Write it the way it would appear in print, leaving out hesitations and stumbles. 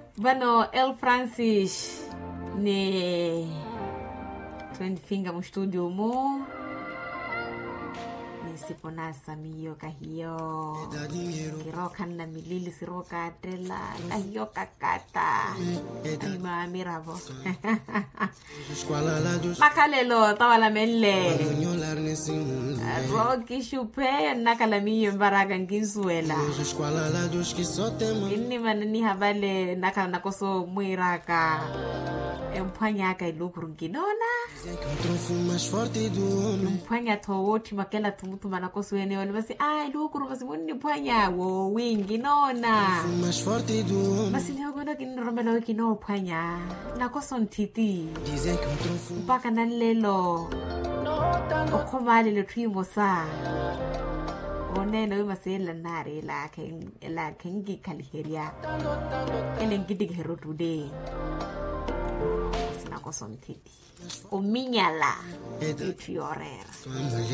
Bueno, El Francis ne 20 finger mu studio mo nisiponasa miyo kahiyo kiroka na milili siroka tela kahiyo kakata ay mamiravo makalelo tawala melle roki shupe nakala miyo mbaraga nginsuela inni manani habale nakala nakoso mwiraka emphanya ka ilukuru nginona mphanya thowoti makela tumutu manakoso ene wale basi ilukuru basi munni phanya wo wingi nona basi nyogona kinrombela wikino phanya nakoso ntiti mpaka nalelo okhomali le twimo sa onene we masela nare la kengi kaliheria ele ngidi hero today sina koso ntiti o minyala ityorera